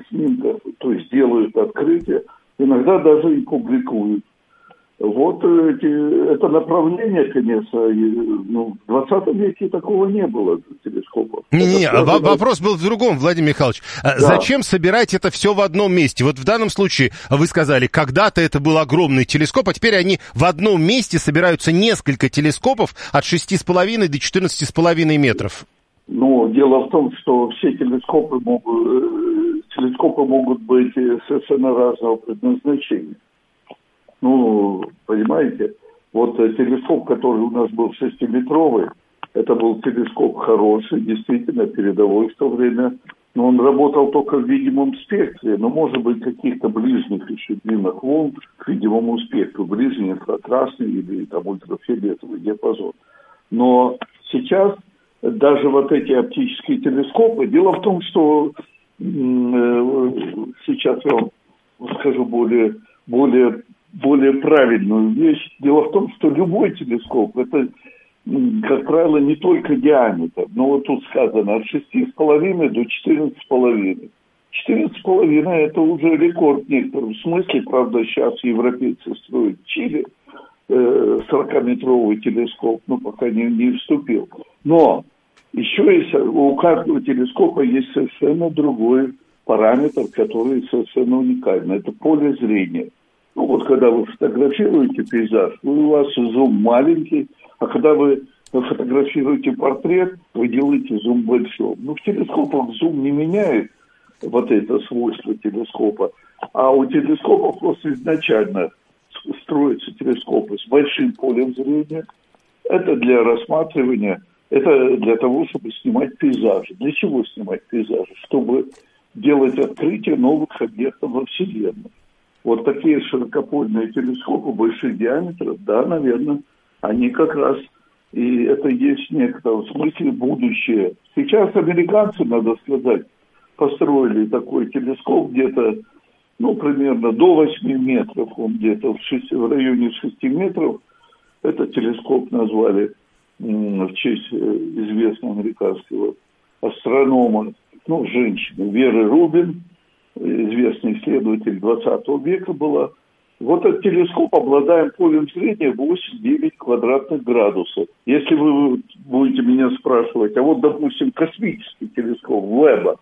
снимков, то есть делают открытия, иногда даже и публикуют. Вот это направление, конечно, в 20 веке такого не было телескопов. Вопрос был в другом, Владимир Михайлович. Да. Зачем собирать это все в одном месте? Вот в данном случае вы сказали, когда-то это был огромный телескоп, а теперь они в одном месте собираются несколько телескопов от 6,5 до 14,5 метров. Но дело в том, что все телескопы могут быть совершенно разного предназначения. Понимаете, вот телескоп, который у нас был 6-метровый, это был телескоп хороший, действительно передовой в то время, но он работал только в видимом спектре, но, может быть, каких-то ближних еще длинных волн к видимому спектру, ближний инфракрасный или там ультрафиолетовый диапазон. Но сейчас даже вот эти оптические телескопы, дело в том, что сейчас я вам скажу более правильную вещь. Дело в том, что любой телескоп, это, как правило, не только диаметр, но вот тут сказано от 6,5 до 14,5. 14,5 это уже рекорд в некотором смысле, правда, сейчас европейцы строят в Чили 40-метровый телескоп, пока не вступил. Но еще есть, у каждого телескопа есть совершенно другой параметр, который совершенно уникальный. Это поле зрения. Когда вы фотографируете пейзаж, у вас зум маленький, а когда вы фотографируете портрет, вы делаете зум большой. В телескопах зум не меняет вот это свойство телескопа, а у телескопов просто изначально строятся телескопы с большим полем зрения. Это для рассматривания, это для того, чтобы снимать пейзажи. Для чего снимать пейзажи? Чтобы делать открытие новых объектов во Вселенной. Вот такие широкопольные телескопы больших диаметров, да, наверное, они как раз, и это есть в некотором смысле будущее. Сейчас американцы, надо сказать, построили такой телескоп где-то, примерно до 8 метров, он где-то в районе 6 метров. Этот телескоп назвали в честь известного американского астронома, женщины, Веры Рубин, известный исследователь 20 века была. Вот этот телескоп обладает полем зрения 8-9 квадратных градусов. Если вы будете меня спрашивать, допустим, космический телескоп Вебба.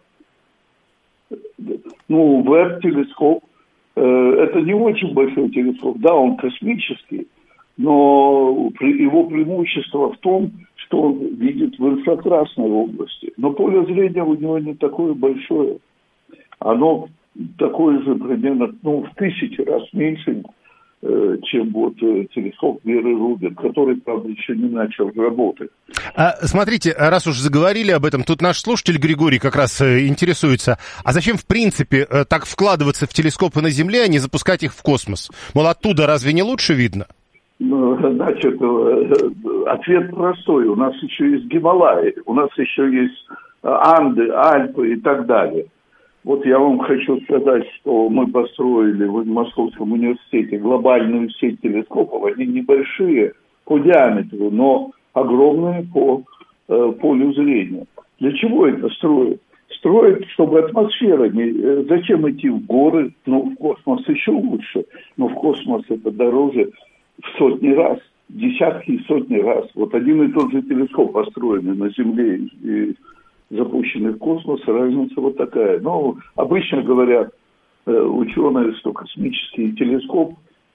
Вебб-телескоп это не очень большой телескоп. Да, он космический, но его преимущество в том, что он видит в инфракрасной области. Но поле зрения у него не такое большое. Оно такое же примерно, в 1000 раз меньше, чем телескоп Веры Рубин, который, правда, еще не начал работать. Смотрите, раз уж заговорили об этом, тут наш слушатель Григорий как раз интересуется, а зачем, в принципе, так вкладываться в телескопы на Земле, а не запускать их в космос? Оттуда разве не лучше видно? Значит, ответ простой. У нас еще есть Гималаи, у нас еще есть Анды, Альпы и так далее. Вот я вам хочу сказать, что мы построили в Московском университете глобальную сеть телескопов. Они небольшие по диаметру, но огромные по полю зрения. Для чего это строят? Строят, чтобы атмосфера не... Зачем идти в горы? В космос еще лучше. Но в космос это дороже в сотни раз, десятки и сотни раз. Вот один и тот же телескоп, построенный на Земле и запущенный в космос, разница вот такая. Обычно говорят ученые, что космический телескоп,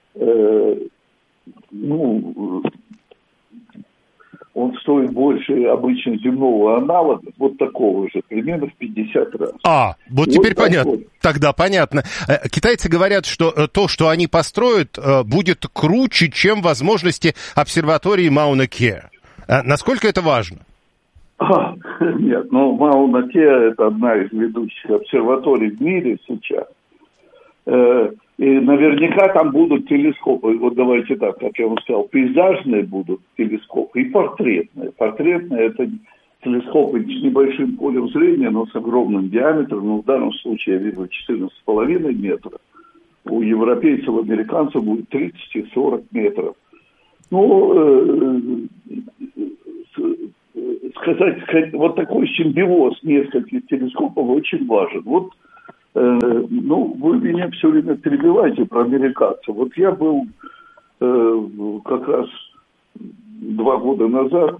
он стоит больше обычно земного аналога, вот такого же, примерно в 50 раз. Теперь понятно. Тогда понятно. Китайцы говорят, что то, что они построят, будет круче, чем возможности обсерватории Мауна-Кеа. Насколько это важно? Нет, Мауна-Кеа это одна из ведущих обсерваторий в мире сейчас. И наверняка там будут телескопы. Вот давайте так, как я вам сказал, пейзажные будут телескопы и портретные. Портретные это телескопы с небольшим полем зрения, но с огромным диаметром. В данном случае я вижу 14,5 метра. У европейцев, американцев будет 30 и 40 метров. Сказать, вот такой симбиоз нескольких телескопов очень важен. Вот Вы меня все время перебиваете про американцев. Вот я был как раз 2 года назад,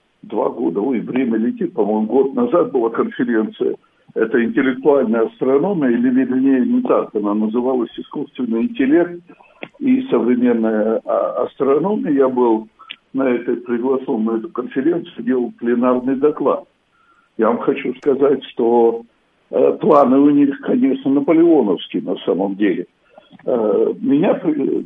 время летит, по-моему, год назад была конференция. Это интеллектуальная астрономия, или вернее не так, она называлась искусственный интеллект и современная астрономия. Я был приглашен на эту конференцию, делал пленарный доклад. Я вам хочу сказать, что планы у них, конечно, наполеоновские на самом деле. Меня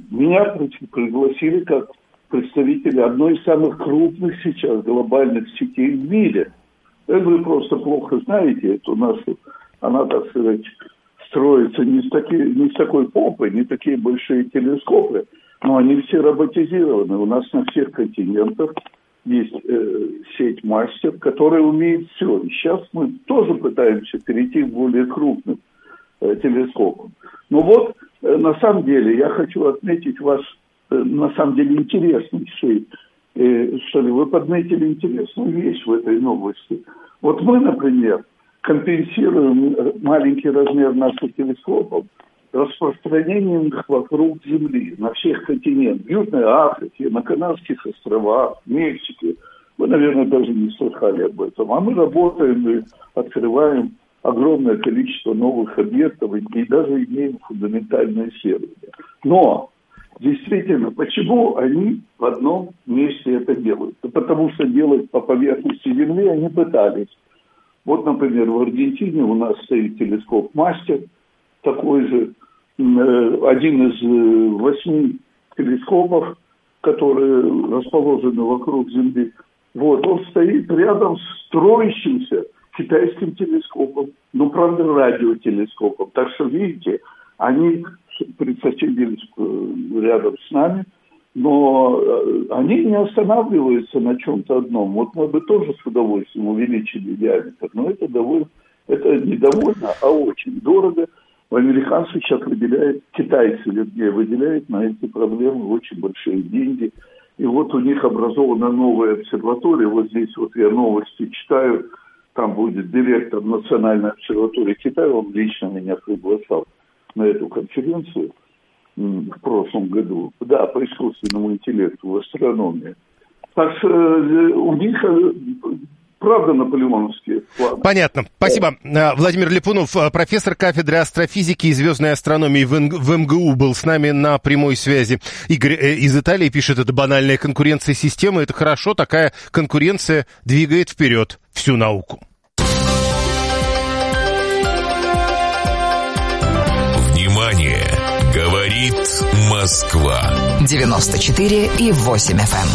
пригласили как представителя одной из самых крупных сейчас глобальных сетей в мире. Это вы просто плохо знаете, это у нас, она, так сказать, строится не с такой помпой, не такие большие телескопы, но они все роботизированы. У нас на всех континентах есть сеть мастер, которая умеет все. И сейчас мы тоже пытаемся перейти к более крупным телескопам. Но вот, на самом деле, я хочу отметить вас, на самом деле, интереснейший, что ли, вы подметили интересную вещь в этой новости. Вот мы, например, компенсируем маленький размер наших телескопов распространением их вокруг Земли, на всех континентах, в Южной Африке, на Канарских островах, в Мексике. Вы, наверное, даже не слыхали об этом. А мы работаем и открываем огромное количество новых объектов и даже имеем фундаментальное исследование. Но, действительно, почему они в одном месте это делают? Да потому что делать по поверхности Земли они пытались. Вот, например, в Аргентине у нас стоит телескоп «Мастер», такой же, один из 8 телескопов, которые расположены вокруг Земли. Вот, он стоит рядом с строящимся китайским телескопом, правда, радиотелескопом. Так что, видите, они присоединились рядом с нами, но они не останавливаются на чем-то одном. Вот мы бы тоже с удовольствием увеличили диаметр, но это не довольно, а очень дорого. Американцы сейчас китайцы выделяют на эти проблемы очень большие деньги. И вот у них образована новая обсерватория. Вот здесь вот я новости читаю. Там будет директор Национальной обсерватории Китая. Он лично меня приглашал на эту конференцию в прошлом году. Да, по искусственному интеллекту в астрономии. Так что у них... Правда, наполеоновские планы. Понятно. Спасибо. Владимир Липунов, профессор кафедры астрофизики и звездной астрономии в МГУ, был с нами на прямой связи. Игорь из Италии пишет, это банальная конкуренция системы. Это хорошо, такая конкуренция двигает вперед всю науку. Внимание! Говорит Москва. 94,8 FM.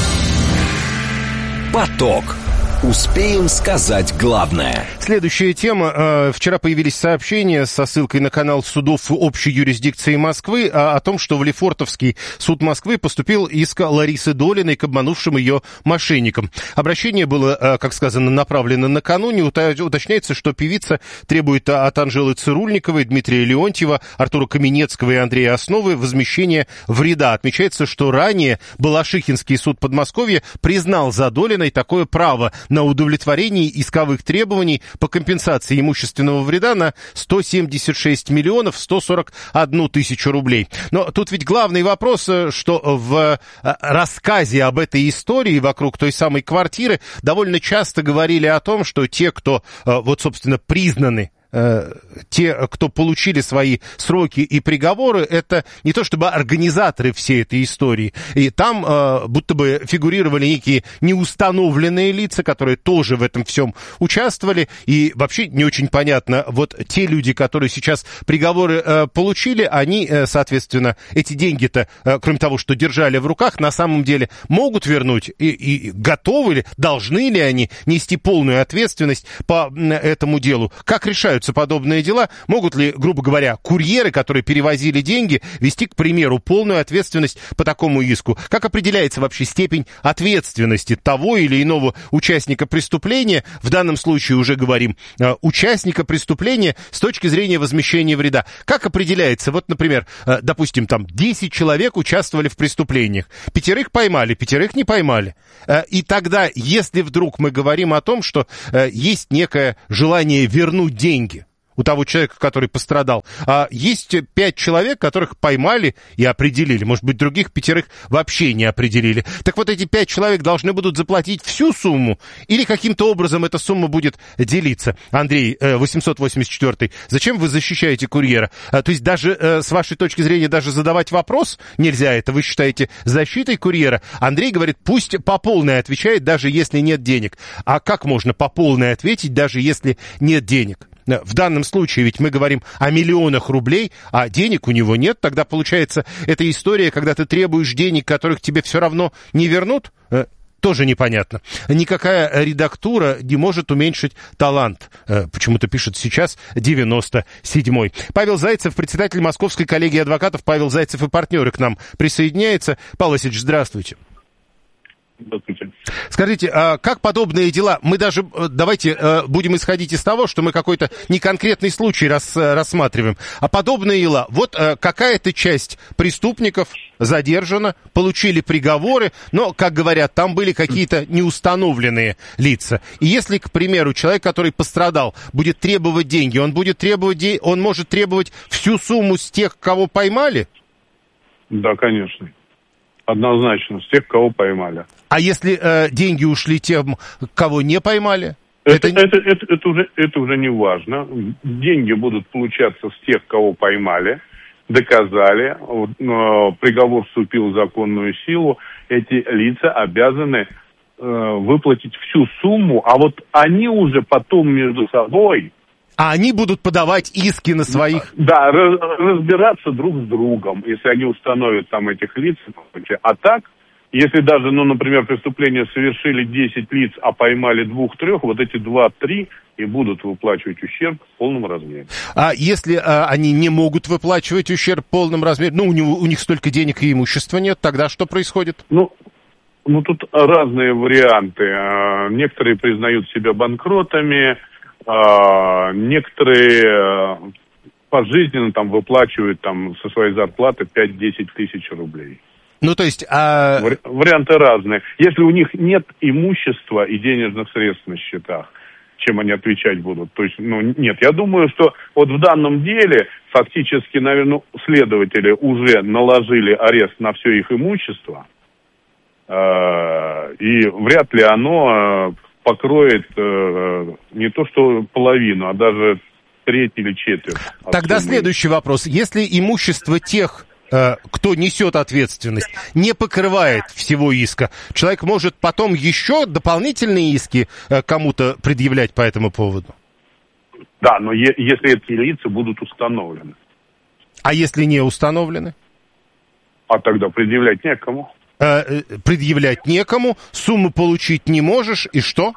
Поток. Успеем сказать главное. Следующая тема. Вчера появились сообщения со ссылкой на канал судов общей юрисдикции Москвы о том, что в Лефортовский суд Москвы поступил иск Ларисы Долиной к обманувшим ее мошенникам. Обращение было, как сказано, направлено накануне. Уточняется, что певица требует от Анжелы Цирульниковой, Дмитрия Леонтьева, Артура Каменецкого и Андрея Основы возмещения вреда. Отмечается, что ранее Балашихинский суд Подмосковья признал за Долиной такое право на удовлетворение исковых требований по компенсации имущественного вреда на 176 миллионов 141 тысячу рублей. Но тут ведь главный вопрос, что в рассказе об этой истории вокруг той самой квартиры довольно часто говорили о том, что те, кто, собственно, признаны, те, кто получили свои сроки и приговоры, это не то чтобы организаторы всей этой истории. И там будто бы фигурировали некие неустановленные лица, которые тоже в этом всем участвовали. И вообще не очень понятно, вот те люди, которые сейчас приговоры получили, они, соответственно, эти деньги-то, кроме того, что держали в руках, на самом деле могут вернуть и готовы ли, должны ли они нести полную ответственность по этому делу. Как решают подобные дела? Могут ли, грубо говоря, курьеры, которые перевозили деньги, вести, к примеру, полную ответственность по такому иску? Как определяется вообще степень ответственности того или иного участника преступления? В данном случае уже говорим участника преступления с точки зрения возмещения вреда. Как определяется? Вот, например, допустим, там 10 человек участвовали в преступлениях. 5 поймали, 5 не поймали. И тогда, если вдруг мы говорим о том, что есть некое желание вернуть деньги, у того человека, который пострадал. А есть 5 человек, которых поймали и определили. Может быть, других 5 вообще не определили. Так вот, эти 5 человек должны будут заплатить всю сумму или каким-то образом эта сумма будет делиться? Андрей, 884-й, зачем вы защищаете курьера? То есть даже с вашей точки зрения даже задавать вопрос нельзя, это вы считаете защитой курьера? Андрей говорит, пусть по полной отвечает, даже если нет денег. А как можно по полной ответить, даже если нет денег? В данном случае ведь мы говорим о миллионах рублей, а денег у него нет. Тогда получается эта история, когда ты требуешь денег, которых тебе все равно не вернут, тоже непонятно. Никакая редактура не может уменьшить талант. Почему-то пишет сейчас 97-й. Павел Зайцев, председатель Московской коллегии адвокатов. Павел Зайцев и партнеры к нам присоединяется. Павел Васильевич, здравствуйте. Скажите, а как подобные дела, мы даже, давайте будем исходить из того, что мы какой-то не конкретный случай рассматриваем, а подобные дела, вот какая-то часть преступников задержана, получили приговоры, но, как говорят, там были какие-то неустановленные лица. И если, к примеру, человек, который пострадал, будет требовать деньги, он может требовать всю сумму с тех, кого поймали? Да, конечно. Однозначно, с тех, кого поймали. А если деньги ушли тем, кого не поймали? Это уже не важно. Деньги будут получаться с тех, кого поймали, доказали, приговор вступил в законную силу. Эти лица обязаны выплатить всю сумму, а вот они уже потом между собой... А они будут подавать иски на своих... Да, разбираться друг с другом, если они установят там этих лиц. А так, если даже, например, преступление совершили 10 лиц, а поймали 2-3, вот эти 2-3 и будут выплачивать ущерб в полном размере. А если они не могут выплачивать ущерб в полном размере, у них столько денег и имущества нет, тогда что происходит? Тут разные варианты. Некоторые признают себя банкротами, некоторые пожизненно там выплачивают там со своей зарплаты 5-10 тысяч рублей. То есть... Варианты разные. Если у них нет имущества и денежных средств на счетах, чем они отвечать будут? То есть, нет. Я думаю, что вот в данном деле фактически, наверное, следователи уже наложили арест на все их имущество, и вряд ли оно... покроет не то что половину, а даже треть или четверть. Тогда следующий вопрос. Если имущество тех, кто несет ответственность, не покрывает всего иска, человек может потом еще дополнительные иски кому-то предъявлять по этому поводу? Да, но если эти лица будут установлены. А если не установлены? А тогда предъявлять некому. Предъявлять некому, сумму получить не можешь, и что?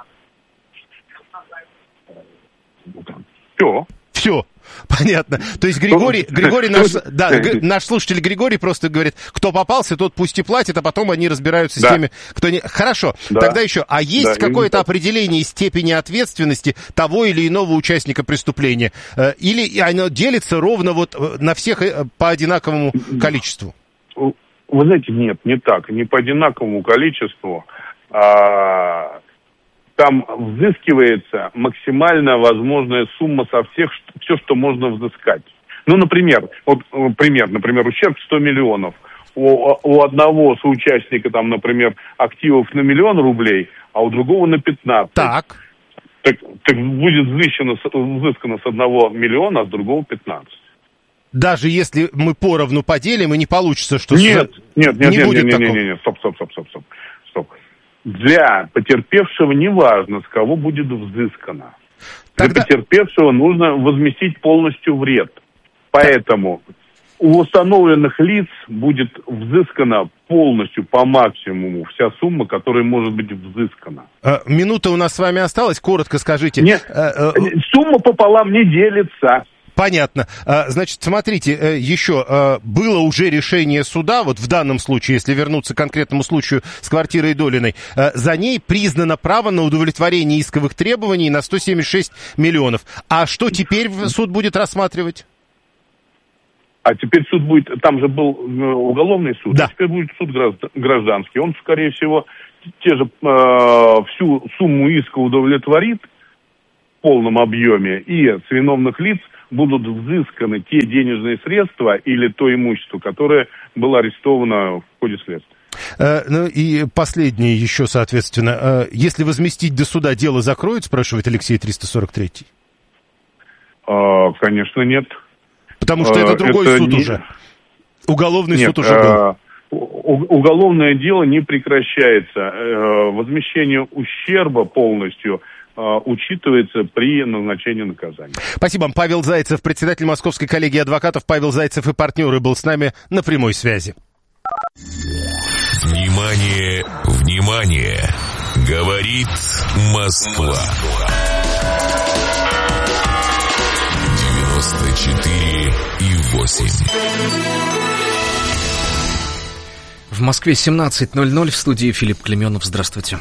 Все. Понятно. То есть Григорий наш слушатель Григорий просто говорит, кто попался, тот пусть и платит, а потом они разбираются с теми, кто не... Хорошо. Да. Тогда еще. А есть какое-то определение степени ответственности того или иного участника преступления? Или оно делится ровно вот на всех по одинаковому количеству? Вы знаете, нет, не так. Не по одинаковому количеству. Там взыскивается максимально возможная сумма со всех, все, что можно взыскать. Например, ущерб 100 миллионов. У одного соучастника, там, например, активов на 1 миллион рублей, а у другого на 15. Так будет взыскано с 1 миллиона, а с другого 15. Даже если мы поровну поделим, и не получится, что... Нет, стоп. Для потерпевшего не важно, с кого будет взыскано. Для потерпевшего нужно возместить полностью вред. Поэтому у установленных лиц будет взыскана полностью, по максимуму, вся сумма, которая может быть взыскана. Минута у нас с вами осталась, коротко скажите. Нет, сумма пополам не делится. Понятно. Значит, смотрите, еще было уже решение суда, вот в данном случае, если вернуться к конкретному случаю с квартирой Долиной, за ней признано право на удовлетворение исковых требований на 176 миллионов. А что теперь суд будет рассматривать? А теперь суд будет, там же был уголовный суд, да. А теперь будет суд гражданский. Он, скорее всего, всю сумму иска удовлетворит полном объеме, и с виновных лиц будут взысканы те денежные средства или то имущество, которое было арестовано в ходе следствия. Ну и последнее еще, соответственно. Если возместить до суда, дело закроют, спрашивает Алексей 343? Конечно, нет. Потому что это другой суд уже. Уголовный суд уже был. Уголовное дело не прекращается. Возмещение ущерба полностью учитывается при назначении наказания. Спасибо. Павел Зайцев, председатель Московской коллегии адвокатов. Павел Зайцев и партнеры был с нами на прямой связи. Внимание, внимание! Говорит Москва. 94,8. В Москве 17:00, в студии Филипп Клеменов. Здравствуйте.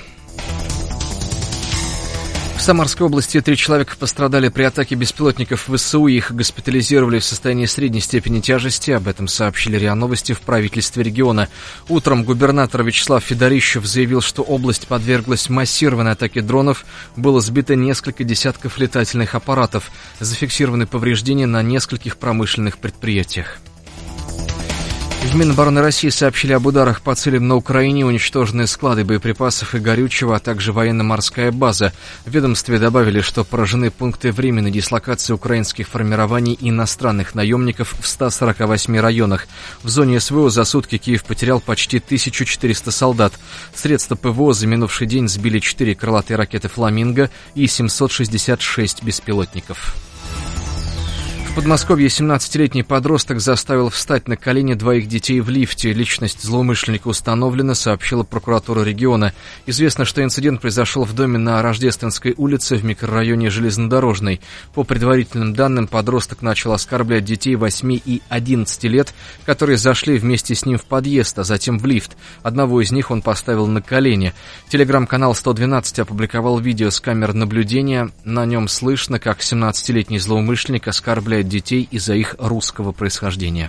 В Самарской области 3 человека пострадали при атаке беспилотников ВСУ. Их госпитализировали в состоянии средней степени тяжести. Об этом сообщили РИА Новости в правительстве региона. Утром губернатор Вячеслав Федорищев заявил, что область подверглась массированной атаке дронов. Было сбито несколько десятков летательных аппаратов. Зафиксированы повреждения на нескольких промышленных предприятиях. В Минобороны России сообщили об ударах по целям на Украине, уничтожены склады боеприпасов и горючего, а также военно-морская база. В ведомстве добавили, что поражены пункты временной дислокации украинских формирований и иностранных наемников в 148 районах. В зоне СВО за сутки Киев потерял почти 1400 солдат. Средства ПВО за минувший день сбили 4 крылатые ракеты «Фламинго» и 766 беспилотников. В Подмосковье 17-летний подросток заставил встать на колени 2 детей в лифте. Личность злоумышленника установлена, сообщила прокуратура региона. Известно, что инцидент произошел в доме на Рождественской улице в микрорайоне Железнодорожной. По предварительным данным, подросток начал оскорблять детей 8 и 11 лет, которые зашли вместе с ним в подъезд, а затем в лифт. Одного из них он поставил на колени. Телеграм-канал 112 опубликовал видео с камер наблюдения. На нем слышно, как 17-летний злоумышленник оскорбляет детей из-за их русского происхождения.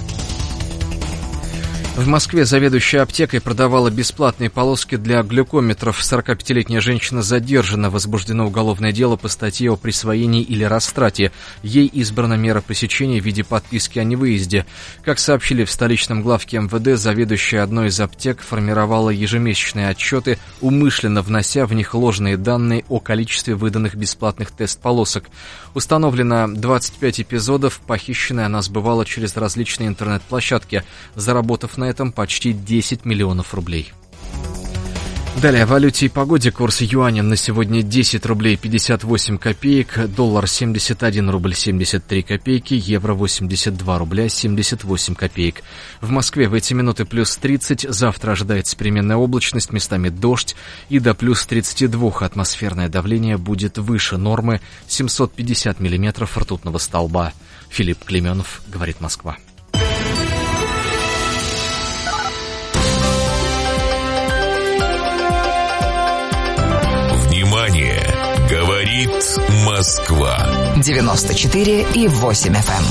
В Москве заведующая аптекой продавала бесплатные полоски для глюкометров. 45-летняя женщина задержана. Возбуждено уголовное дело по статье о присвоении или растрате. Ей избрана мера пресечения в виде подписки о невыезде. Как сообщили в столичном главке МВД, заведующая одной из аптек формировала ежемесячные отчеты, умышленно внося в них ложные данные о количестве выданных бесплатных тест-полосок. Установлено 25 эпизодов. Похищенной она сбывала через различные интернет-площадки, заработав на этом почти 10 миллионов рублей. Далее о валюте и погоде. Курс юаня на сегодня 10 рублей 58 копеек, доллар 71 рубль 73 копейки, евро 82 рубля 78 копеек. В Москве в эти минуты плюс 30, завтра ожидается переменная облачность, местами дождь, и до плюс 32 атмосферное давление будет выше нормы 750 миллиметров ртутного столба. Филипп Клеменов, говорит Москва. Внимание! Говорит Москва. 94,8 FM.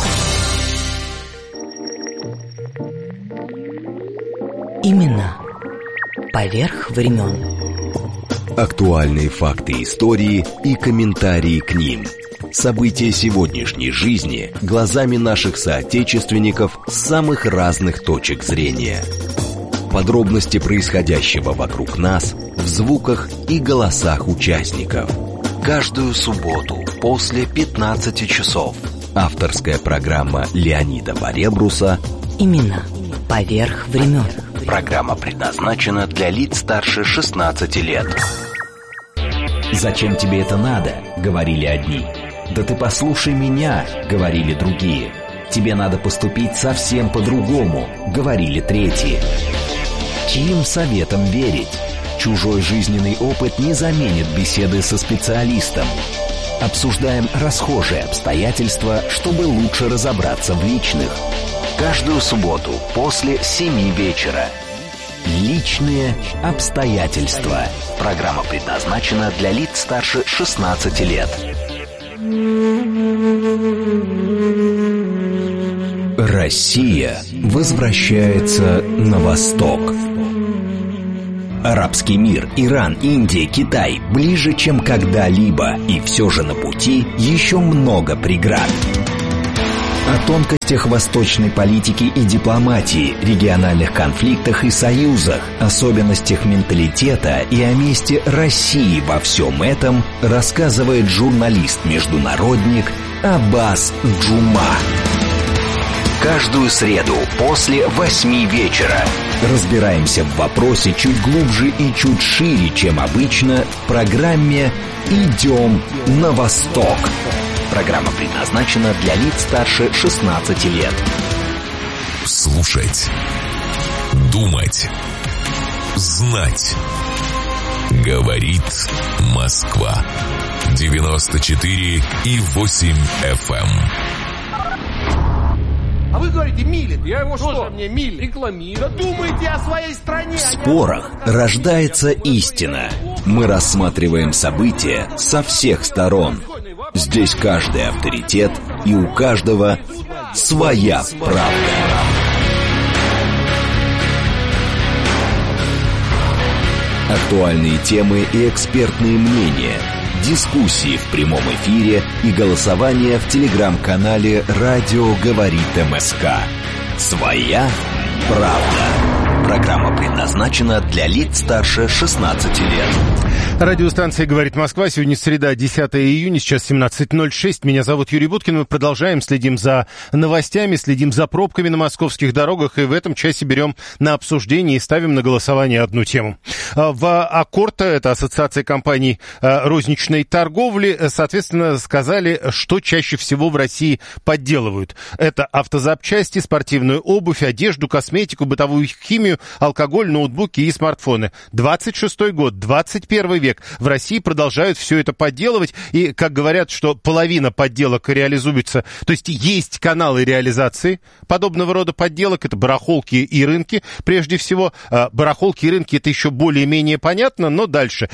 Именно поверх времен. Актуальные факты истории и комментарии к ним. События сегодняшней жизни глазами наших соотечественников с самых разных точек зрения. Подробности происходящего вокруг нас в звуках и голосах участников. Каждую субботу после 15 часов. Авторская программа Леонида Баребруса Именно поверх времен. Программа предназначена для лиц старше 16 лет. «Зачем тебе это надо?» — говорили одни. «Да ты послушай меня!» — говорили другие. «Тебе надо поступить совсем по-другому!» — говорили третьи. Чьим советом верить? Чужой жизненный опыт не заменит беседы со специалистом. Обсуждаем расхожие обстоятельства, чтобы лучше разобраться в личных. Каждую субботу после 7 вечера. Личные обстоятельства. Программа предназначена для лиц старше 16 лет. Россия возвращается на восток. Арабский мир, Иран, Индия, Китай ближе, чем когда-либо. И все же на пути еще много преград. О тонкостях восточной политики и дипломатии, региональных конфликтах и союзах, особенностях менталитета и о месте России во всем этом рассказывает журналист-международник Аббас Джума. Каждую среду после 8 вечера Разбираемся в вопросе чуть глубже и чуть шире, чем обычно, в программе «Идем на восток». Программа предназначена для лиц старше 16 лет. Слушать, думать, знать. Говорит Москва. 94,8 FM. А вы говорите, Милин. Я его что? Мне Милин. Рекламирую. Да думайте о своей стране. В спорах рождается истина. Мы рассматриваем события со всех сторон. Здесь каждый авторитет, и у каждого своя правда. Актуальные темы и экспертные мнения, дискуссии в прямом эфире и голосование в телеграм-канале «Радио говорит МСК». Своя правда. Программа предназначена для лиц старше 16 лет. Радиостанция «Говорит Москва». Сегодня среда, 10 июня, сейчас 17:06. Меня зовут Юрий Буткин. Мы продолжаем, следим за новостями, следим за пробками на московских дорогах. И в этом часе берем на обсуждение и ставим на голосование одну тему. В Аккорта, это Ассоциация компаний розничной торговли, соответственно, сказали, что чаще всего в России подделывают. Это автозапчасти, спортивную обувь, одежду, косметику, бытовую химию, алкоголь, ноутбуки и смартфоны. 26-й год, 21 век. В России продолжают все это подделывать. И, как говорят, что половина подделок реализуется, то есть есть каналы реализации подобного рода подделок. Это барахолки и рынки. Прежде всего, барахолки и рынки — это еще более-менее понятно, но дальше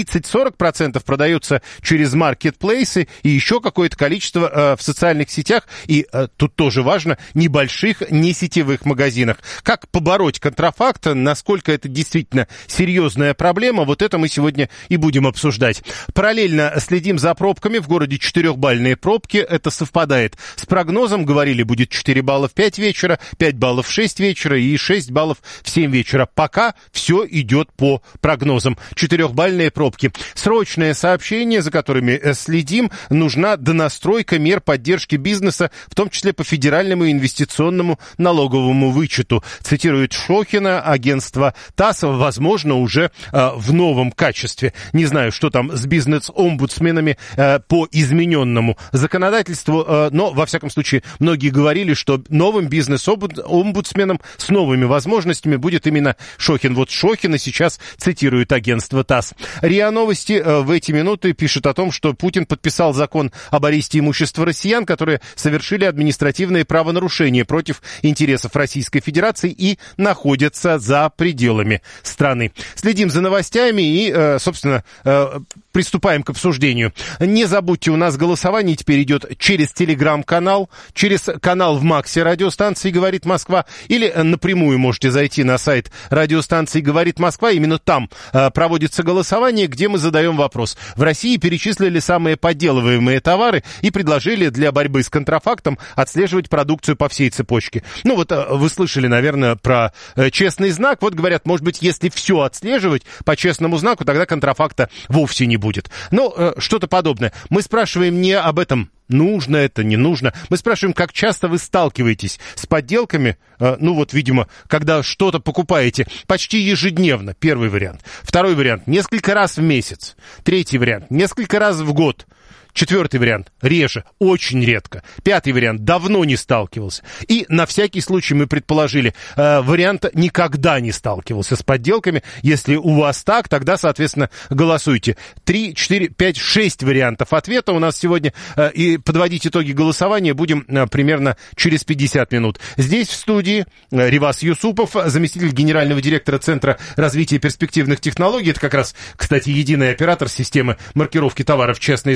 30-40% продается через маркетплейсы и еще какое-то количество в социальных сетях. И тут тоже важно, небольших, не сетевых магазинах. Как побороть контрафакт, насколько это действительно серьезная проблема, вот это мы сегодня и будем обсуждать. Параллельно следим за пробками. В городе 4-бальные пробки. Это совпадает с прогнозом. Говорили, будет 4 балла в 5 вечера, 5 баллов в 6 вечера и 6 баллов в 7 вечера. Пока все идет по прогнозам. 4-бальные пробки. Срочное сообщение, за которыми следим. Нужна донастройка мер поддержки бизнеса, в том числе по федеральному инвестиционному налоговому вычету. Цитирует Шохина, агентство ТАСС, возможно, уже в новом качестве. Не знаю, что там с бизнес-омбудсменами по измененному законодательству, но, во всяком случае, многие говорили, что новым бизнес-омбудсменом с новыми возможностями будет именно Шохин. Вот Шохина сейчас цитирует агентство ТАСС. РИА Новости в эти минуты пишет о том, что Путин подписал закон об аресте имущества россиян, которые совершили административные правонарушения против интересов Российской Федерации и находятся за пределами страны. Следим за новостями и, собственно, приступаем к обсуждению. Не забудьте, у нас голосование теперь идет через телеграм-канал, через канал в Максе радиостанции «Говорит Москва», или напрямую можете зайти на сайт радиостанции «Говорит Москва». Именно там проводится голосование, где мы задаем вопрос. В России перечислили самые подделываемые товары и предложили для борьбы с контрафактом отслеживать продукцию по всей цепочке. Ну вот вы слышали, наверное, про честный знак. Вот говорят, может быть, если все отслеживать по честному знаку, тогда контрафакта вовсе не будет. Ну, что-то подобное. Мы спрашиваем не об этом, нужно это, не нужно. Мы спрашиваем, как часто вы сталкиваетесь с подделками. Ну вот, видимо, когда что-то покупаете почти ежедневно. Первый вариант. Второй вариант. Несколько раз в месяц. Третий вариант. Несколько раз в год. Четвертый вариант – реже, очень редко. Пятый вариант – давно не сталкивался. И на всякий случай мы предположили, вариант «никогда не сталкивался с подделками». Если у вас так, тогда, соответственно, голосуйте. 3, 4, 5, 6 вариантов ответа у нас сегодня. И подводить итоги голосования будем примерно через 50 минут. Здесь, в студии, Ривас Юсупов, заместитель генерального директора Центра развития перспективных технологий. Это как раз, кстати, единый оператор системы маркировки товаров «Честный знак».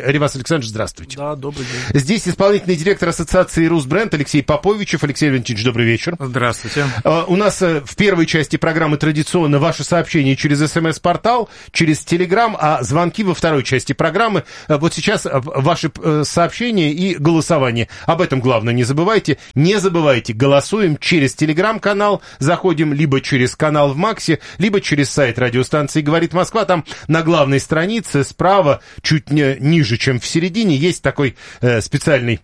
Ривас Александрович, здравствуйте. Да, добрый день. Здесь исполнительный директор ассоциации «Русбренд» Алексей Поповичев. Алексей Валентинович, добрый вечер. Здравствуйте. У нас в первой части программы традиционно ваши сообщения через СМС-портал, через Телеграм, а звонки во второй части программы. Вот сейчас ваши сообщения и голосование. Об этом главное не забывайте. Не забывайте, голосуем через Телеграм-канал, заходим либо через канал в Максе, либо через сайт радиостанции «Говорит Москва». Там на главной странице справа, чуть ниже, чем в середине, есть такой специальный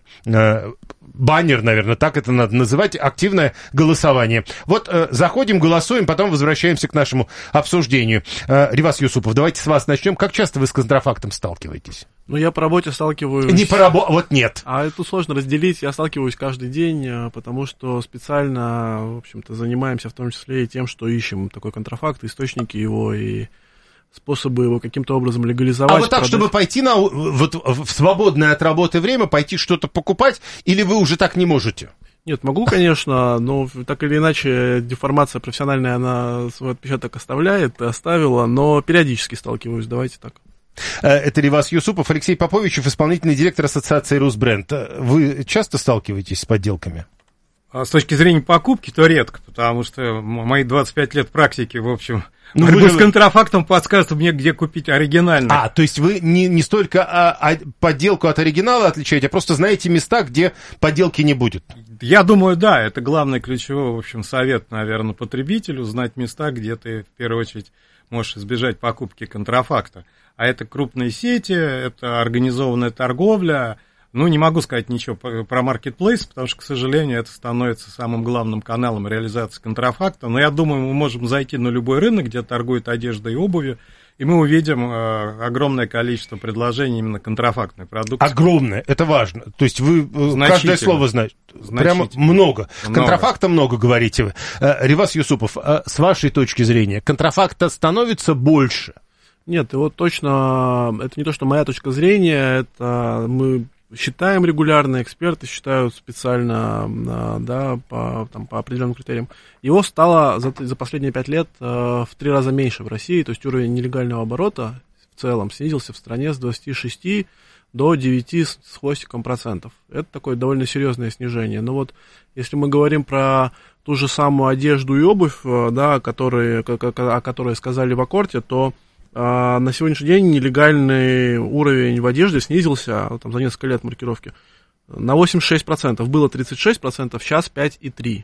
баннер, наверное, так это надо называть, активное голосование. Вот заходим, голосуем, потом возвращаемся к нашему обсуждению. Ривас Юсупов, давайте с вас начнем. Как часто вы с контрафактом сталкиваетесь? Ну, я по работе сталкиваюсь... Не по работе, вот нет. А это сложно разделить. Я сталкиваюсь каждый день, потому что специально, в общем-то, занимаемся в том числе и тем, что ищем такой контрафакт, источники его и способы его каким-то образом легализовать. А вот так, продать. Чтобы пойти вот в свободное от работы время, пойти что-то покупать, или вы уже так не можете? Нет, могу, конечно, но так или иначе деформация профессиональная, она свой отпечаток оставляет, оставила, но периодически сталкиваюсь, давайте так. Это Ривас Юсупов, Алексей Поповичев, исполнительный директор ассоциации «Русбренд». Вы часто сталкиваетесь с подделками? С точки зрения покупки, то редко, потому что мои 25 лет практики, в общем, борьбы с контрафактом подсказывают мне, где купить оригинальный. То есть вы не столько подделку от оригинала отличаете, а просто знаете места, где подделки не будет? Я думаю, да, это главный ключевой, в общем, совет, наверное, потребителю, знать места, где ты, в первую очередь, можешь избежать покупки контрафакта. А это крупные сети, это организованная торговля. Ну, не могу сказать ничего про маркетплейс, потому что, к сожалению, это становится самым главным каналом реализации контрафакта. Но я думаю, мы можем зайти на любой рынок, где торгуют одеждой и обувью, и мы увидим огромное количество предложений именно контрафактной продукции. Огромное, это важно. То есть вы каждое слово знаете. Прямо много. Контрафакта много, говорите вы. Ривас Юсупов, с вашей точки зрения, контрафакта становится больше? Нет, и вот точно, это не то, что моя точка зрения, это мы считаем регулярно, эксперты считают специально, да, по определенным критериям. Его стало за последние 5 лет в 3 раза меньше в России, то есть уровень нелегального оборота в целом снизился в стране с 26 до 9 с хвостиком процентов. Это такое довольно серьезное снижение. Но вот если мы говорим про ту же самую одежду и обувь, да, о которой сказали в Аккорте, то на сегодняшний день нелегальный уровень в одежде снизился там, за несколько лет маркировки на 86%. Было 36%, сейчас 5,3%.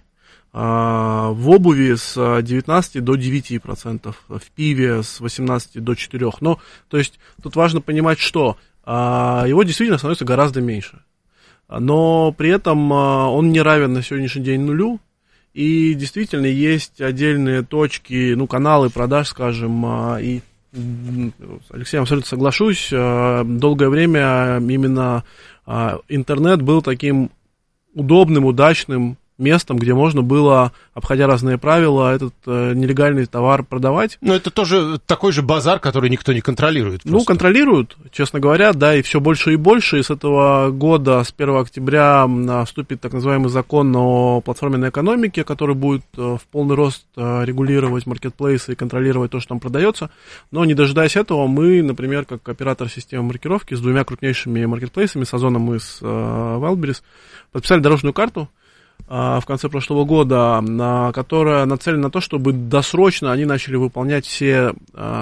В обуви с 19 до 9%, в пиве с 18 до 4%. Ну, то есть тут важно понимать, что его действительно становится гораздо меньше. Но при этом он не равен на сегодняшний день нулю. И действительно есть отдельные точки, ну, каналы продаж, скажем, и Алексей, я абсолютно соглашусь. Долгое время именно интернет был таким удобным, удачным местом, где можно было, обходя разные правила, этот нелегальный товар продавать. Но это тоже такой же базар, который никто не контролирует. Просто. Ну, контролируют, честно говоря, да, и все больше и больше. И с этого года, с 1 октября, вступит так называемый закон о платформенной экономике, который будет в полный рост регулировать маркетплейсы и контролировать то, что там продается. Но не дожидаясь этого, мы, например, как оператор системы маркировки с 2 крупнейшими маркетплейсами, с Озоном и с Wildberries, подписали дорожную карту в конце прошлого года, которая нацелена на то, чтобы досрочно они начали выполнять все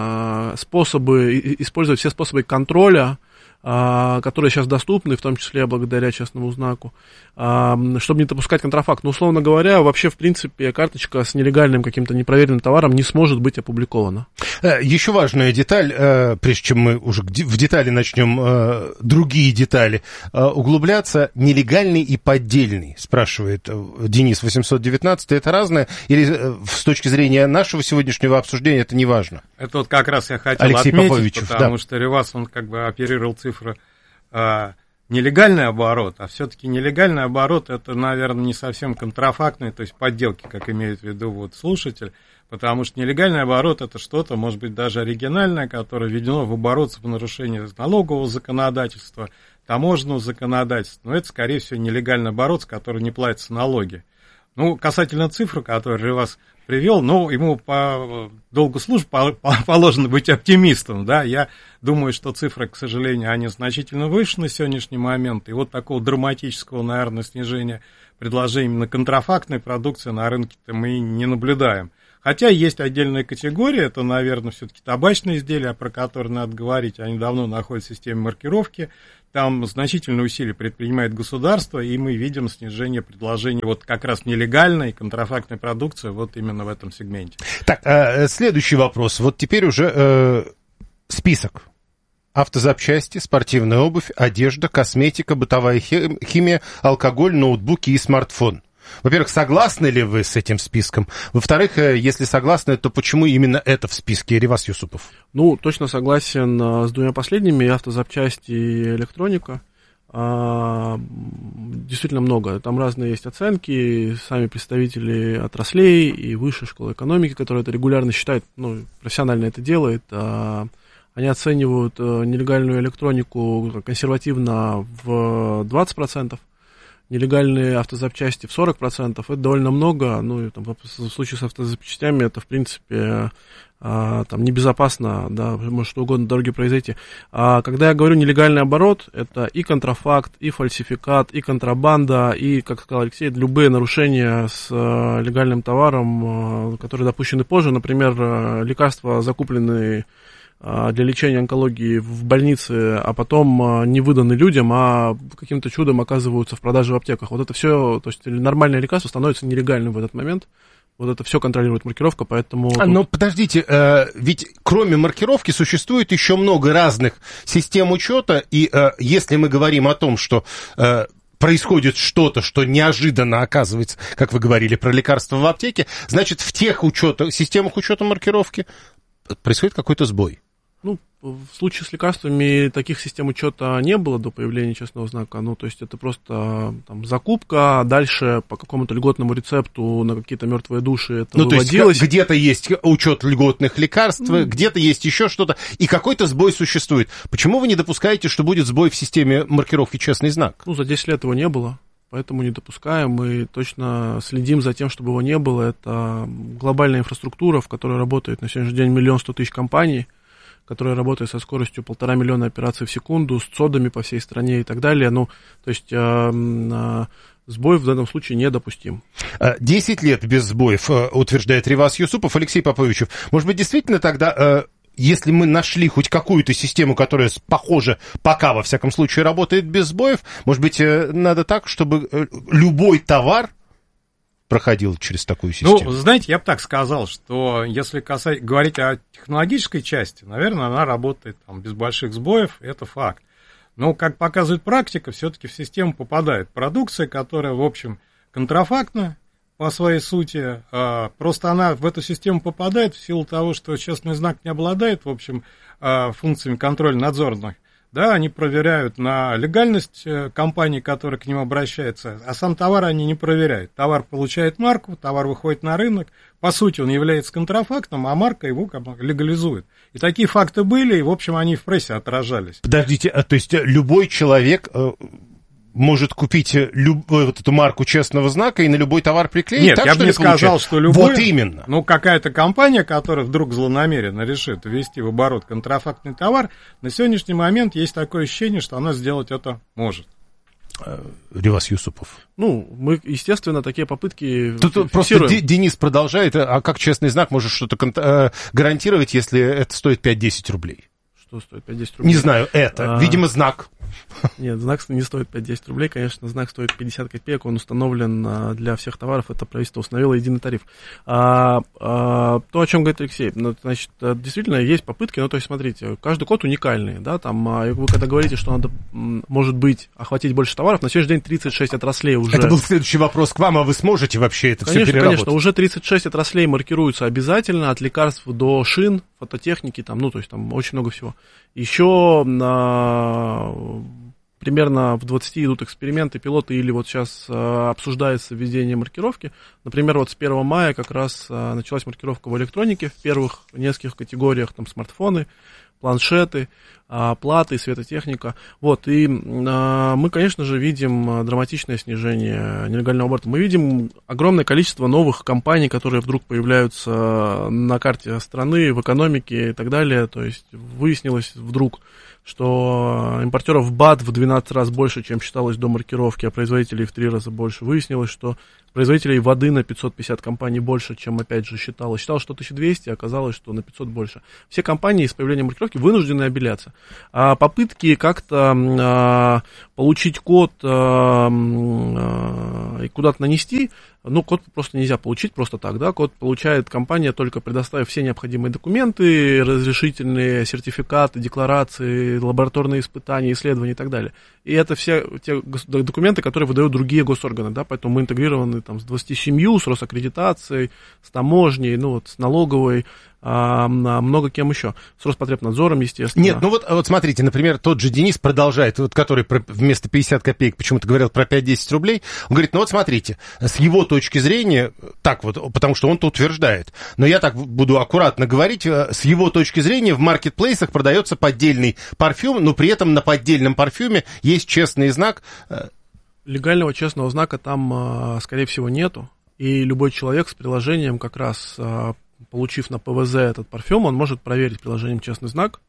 способы, использовать все способы контроля, которые сейчас доступны, в том числе благодаря честному знаку, чтобы не допускать контрафакт. Но, условно говоря, вообще, в принципе, карточка с нелегальным каким-то непроверенным товаром не сможет быть опубликована. Еще важная деталь, прежде чем мы уже в детали начнем, другие детали углубляться, нелегальный и поддельный, спрашивает Денис 819, это разное? Или с точки зрения нашего сегодняшнего обсуждения это не важно? Это вот как раз я хотел Алексей отметить, Поповичев, потому что Ривас, он как бы оперировал цифры нелегальный оборот, а все-таки нелегальный оборот это, наверное, не совсем контрафактный, то есть подделки, как имеет в виду вот слушатель, потому что нелегальный оборот это что-то, может быть, даже оригинальное, которое введено в оборот в нарушение налогового законодательства, таможенного законодательства, но это, скорее всего, нелегальный оборот, с которым не платятся налоги. Ну, касательно цифр, которые вас привел, ну, ему по долгу службы положено быть оптимистом, да, я думаю, что цифры, к сожалению, они значительно выше на сегодняшний момент, и вот такого драматического, наверное, снижения предложений на контрафактной продукции на рынке-то мы не наблюдаем. Хотя есть отдельная категория, это, наверное, все-таки табачные изделия, про которые надо говорить, они давно находятся в системе маркировки, там значительные усилия предпринимает государство, и мы видим снижение предложений вот как раз нелегальной контрафактной продукции вот именно в этом сегменте. Так, следующий вопрос. Вот теперь уже список. Автозапчасти, спортивная обувь, одежда, косметика, бытовая химия, алкоголь, ноутбуки и смартфон. Во-первых, согласны ли вы с этим списком? Во-вторых, если согласны, то почему именно это в списке, Реваз Юсупов? Ну, точно согласен с двумя последними, автозапчасти и электроника. Действительно много. Там разные есть оценки, сами представители отраслей и высшей школы экономики, которые это регулярно считают, ну, профессионально это делают. Они оценивают нелегальную электронику консервативно в 20%. Нелегальные автозапчасти в 40%, это довольно много, ну, и, там, в случае с автозапчастями это, в принципе, там, небезопасно, да, может что угодно дороги произойти. А когда я говорю нелегальный оборот, это и контрафакт, и фальсификат, и контрабанда, и, как сказал Алексей, любые нарушения с легальным товаром, которые допущены позже, например, лекарства, закупленные для лечения онкологии в больнице, а потом не выданы людям, а каким-то чудом оказываются в продаже в аптеках. Вот это все, то есть нормальное лекарство становится нелегальным в этот момент. Вот это все контролирует маркировка, поэтому... Но подождите, ведь кроме маркировки существует еще много разных систем учета, и если мы говорим о том, что происходит что-то, что неожиданно оказывается, как вы говорили, про лекарства в аптеке, значит, в тех системах учета маркировки происходит какой-то сбой. Ну, в случае с лекарствами таких систем учета не было до появления честного знака. Ну, то есть это просто там закупка, а дальше по какому-то льготному рецепту на какие-то мертвые души это выводилось. То есть где-то есть учет льготных лекарств, где-то есть еще что-то, и какой-то сбой существует. Почему вы не допускаете, что будет сбой в системе маркировки «Честный знак»? Ну, за 10 лет его не было. Поэтому не допускаем, мы точно следим за тем, чтобы его не было. Это глобальная инфраструктура, в которой работает на сегодняшний день 1 100 000 компаний, которая работает со скоростью 1,5 миллиона операций в секунду, с ЦОДами по всей стране и так далее. Ну, то есть сбой в данном случае недопустим. 10 лет без сбоев, утверждает Реваз Юсупов. Алексей Поповичев, может быть, действительно тогда... Если мы нашли хоть какую-то систему, которая, похоже, пока, во всяком случае, работает без сбоев, может быть, надо так, чтобы любой товар проходил через такую систему? Ну, знаете, я бы так сказал, что если говорить о технологической части, наверное, она работает там, без больших сбоев, это факт. Но, как показывает практика, все-таки в систему попадает продукция, которая, в общем, контрафактна, по своей сути, просто она в эту систему попадает в силу того, что честный знак не обладает, в общем, функциями контрольно-надзорных, да, они проверяют на легальность компании, которая к ним обращается, а сам товар они не проверяют. Товар получает марку, товар выходит на рынок, по сути, он является контрафактом, а марка его легализует. И такие факты были, и, в общем, они в прессе отражались. Подождите, то есть любой человек... может купить вот эту марку честного знака и на любой товар приклеить? Нет, так, я бы не сказал, что любой... Вот именно. Ну, какая-то компания, которая вдруг злонамеренно решит ввести в оборот контрафактный товар, на сегодняшний момент есть такое ощущение, что она сделать это может. Реваз Юсупов. Ну, мы, естественно, такие попытки Тут просто Денис продолжает, а как честный знак может что-то гарантировать, если это стоит 5-10 рублей? Что стоит 5-10 рублей? Не знаю, это, видимо, знак. Нет, знак не стоит 5-10 рублей, конечно, знак стоит 50 копеек, он установлен для всех товаров, это правительство установило единый тариф. То, о чем говорит Алексей, ну, значит, действительно есть попытки, ну, то есть, смотрите, каждый код уникальный, да, там, вы когда говорите, что надо, может быть, охватить больше товаров, на сегодняшний день 36 отраслей уже... Это был следующий вопрос к вам, а вы сможете вообще это конечно, все переработать? Конечно, уже 36 отраслей маркируются обязательно, от лекарств до шин, фототехники, там, ну, то есть, там очень много всего. Еще примерно в 20 идут эксперименты, пилоты, или вот сейчас обсуждается введение маркировки. Например, вот с 1 мая как раз началась маркировка в электронике в первых нескольких категориях, там смартфоны, планшеты, платы, светотехника. Вот, и мы, конечно же, видим драматичное снижение нелегального оборота. Мы видим огромное количество новых компаний, которые вдруг появляются на карте страны, в экономике и так далее. То есть выяснилось вдруг, что импортеров БАД в 12 раз больше, чем считалось до маркировки, а производителей в 3 раза больше. Выяснилось, что производителей воды на 550 компаний больше, чем, опять же, считалось. Считалось, что 1200, а оказалось, что на 500 больше. Все компании с появлением маркировки вынуждены обеляться. А попытки как-то получить код и куда-то нанести, код просто нельзя получить просто так, да, код получает компания, только предоставив все необходимые документы, разрешительные, сертификаты, декларации, лабораторные испытания, исследования и так далее. И это все те документы, которые выдают другие госорганы, да, поэтому мы интегрированы там с 27, с Росаккредитацией, с таможней, с налоговой, много кем еще. С Роспотребнадзором, естественно. Нет, вот смотрите, например, тот же Денис продолжает, который вместо 50 копеек почему-то говорил про 5-10 рублей. Он говорит, смотрите, с его точки зрения, так вот, потому что он-то утверждает, но я так буду аккуратно говорить, с его точки зрения в маркетплейсах продается поддельный парфюм, но при этом на поддельном парфюме есть честный знак. Легального честного знака там, скорее всего, нету. И любой человек с приложением, как раз получив на ПВЗ этот парфюм, он может проверить приложением честный знак.